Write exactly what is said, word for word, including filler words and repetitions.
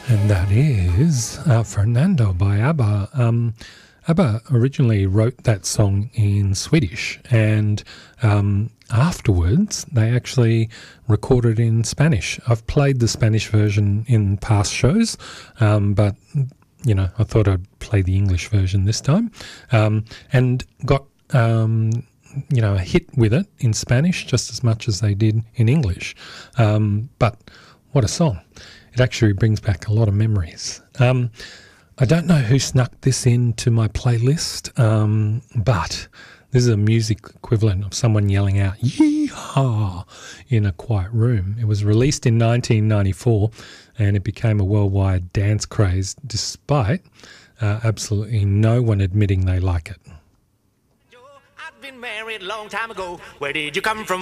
And that is uh, Fernando by ABBA. Um, ABBA originally wrote that song in Swedish, and um, afterwards they actually recorded in Spanish. I've played the Spanish version in past shows, um, but you know, I thought I'd play the English version this time, um, and got um, you know, a hit with it in Spanish just as much as they did in English. Um, but what a song! It actually brings back a lot of memories. Um, I don't know who snuck this into my playlist, um, but this is a music equivalent of someone yelling out "Yee-haw" in a quiet room. It was released in nineteen ninety-four and it became a worldwide dance craze despite uh, absolutely no one admitting they like it. I've been married a long time ago. Where did you come from?